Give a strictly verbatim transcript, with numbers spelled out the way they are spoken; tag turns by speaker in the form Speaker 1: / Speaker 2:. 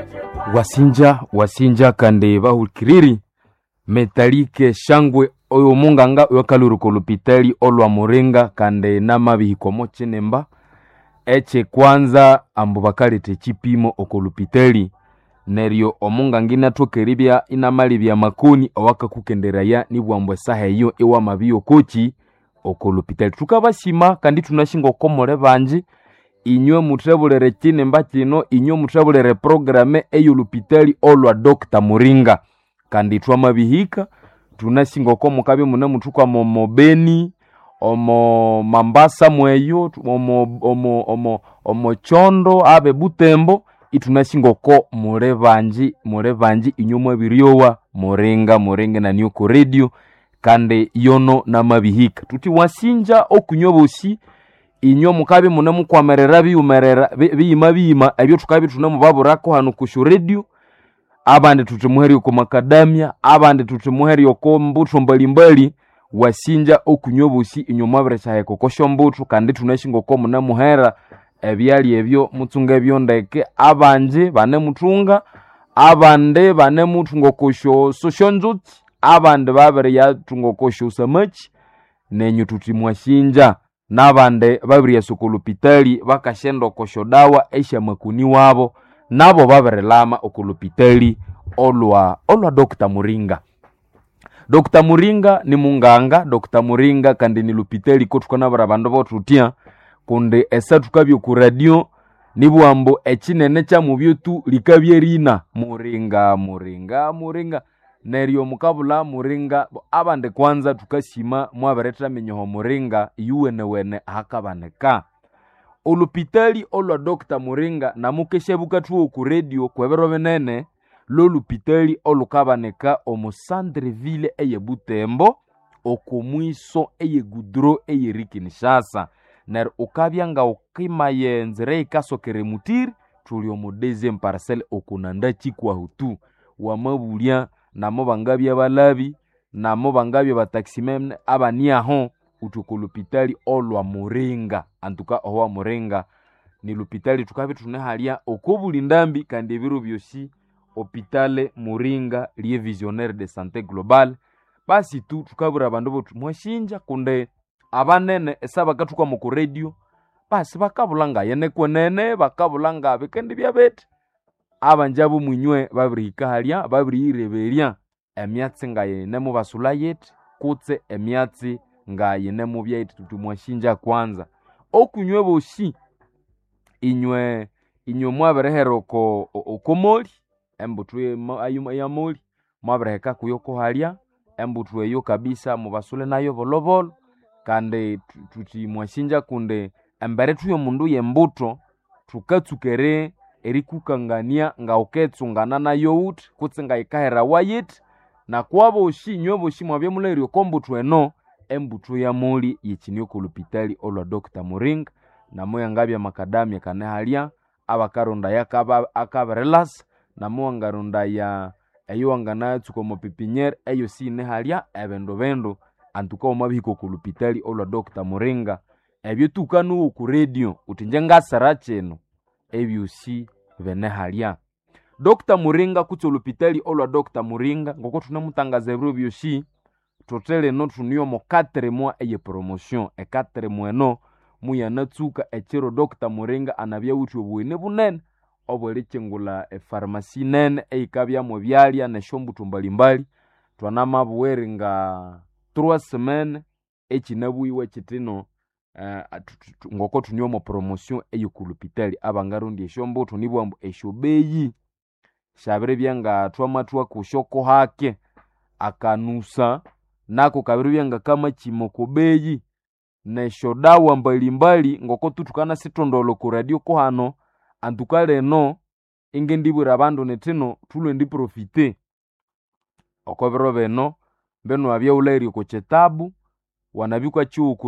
Speaker 1: wasinja wasinja kande bahulkiriri metalike shangwe oyo munganga yokaluruko lupitali olwa murenga kande namabihikomo chenemba eche kwanza ambu bakalete chipimo okolupitali neryo omunganga inatokeribya inamalibya makoni owaka kukenderaya nibwambwe saheyo ewa mabiyo kochi okolupitali tukabashima kandi tunashinga okomole banji inywe mutrabulere chinemba kino inywe mutrabulere programe eyo lupitali olwa Doctor Muringa kandi twamabihika tunashinga okomo kabe muna mutukwa momo Beni omo Mambasa mweyo omo omo omo omo Chondo abe Butembo itunashinga ko mure banji mure banji inyuma biryowa Muringa Muringa na Nyoko Radio kande yono na mabihika tuti wasinja okunyobosi inyo mukabe muna mukwamerera biyumerera biyima biyima ebyo tukabe tunamubaburako hano kushu radio abande tutimuheri ko makadamia abande tutimuheri ko mbuto mbalimbali wasinja okunyobosi inyuma birechaye kokosho mbuto kandi tunashingo ko muna muhera ebyali ebyo mutsunga ebyo ndeke abanje bane mutunga abande bane mutungo kosho soshonzuti abande babere ya tungo kosho samachi nenyu tutimwashinja nabande babiri ya sokolupitali bakashendo kosho dawa esha makuni wabo nabo babere lama okolupitali olwa olwa Doctor Muringa. Doctor Muringa ni munganga Doctor Muringa kandi ni lupitali ko tukana barabando botutia kunde esa tukabyo ku radio nibwambo echinene cha mubyotu likabye rina Muringa Muringa Muringa neryo mukabula Muringa abande kwanza tukashima mwabereta menyoho Muringa yuwene wene hakabaneka olupitali olwa Doctor Muringa namukeshebuka tuwo ku radio kwebero benene lo lupitali olukabaneka omu Centreville eye Butembo okomwiso eye Gudro eye Rikinshasa ner ukabyanga ukimaye nzire ikasokere mutiri tuli omu deuxième parcelle okunanda chikwa hutu wamabulya namo bangabya balabi namo bangabya bataximem abaniaho utukulupitali olwa Muringa antuka owa Muringa ni lupitali tukabe tunehalia okobulindambi kandi ebiro byosi hôpital Muringa lié visionnaire de santé globale basi tu tukabura abandu botu mwashinja kunde abanene esaba katuka mu radio basi bakabulanga yene kwenene bakabulanga bikendi byabete abanjabu munywe babirika halia babirireberia emyatsi ngaye nemu basulayet kutse emyatsi ngaye nemu byait tutumwashinja kwanza okunywe boshi inywe inywe mwaberehero ko okomoli embutwe ayuma ya moli mwabereka kuyoko halia embutwe yo kabisa mubasule nayo bolobolo kande tuti mwashinja kunde embere tuyo mundu yembuto tukatsukere erikukangania nga uketsungana na yout kutsenga ikahera wayit na kwabo oshinywe boshi mwabye mulerio kombutwe no embutwe ya moli yichinyo kulupitali olwa Doctor Muringa na moya ngabya makadamia kane halia abakaronda yakaba akaberelas na muangarunda ya eyo angana tsuko mo pipiniere eyo sine halia ebendo bendo antuka omabiko kulupitali olwa Doctor Muringa ebyo tukanu ku radio utinjenga saracheno ebyo si bene halia Doctor Muringa kutso lupitali olwa Doctor Muringa ngoko tunamutangaza ebyo byoshi totele no tuniyo mo quatre mois eye promotion e quatre mois no muya natsuka echero Doctor Muringa anabya uti obwene bunene obwele chengula e pharmacie nene eikabya mu byalya ne shombutu mbalimbali twanama buwere nga trois semaines echinabuiwe chitino uh, ngoko tunyo mo promotion eyikulupitali abangarundi eshombutu nibwambo eshobeyi shabire byanga twamatwa kushoko hake akanusa nako kabiri byanga kama chimoko beyi ne shodawa mbalimbali ngoko tutukana sitondolo ku radio ko hano antukale no inge ndibura abandu netino tulwe ndi profite okobero beno beno abya ulairi ko chetabu wanabikwa chiu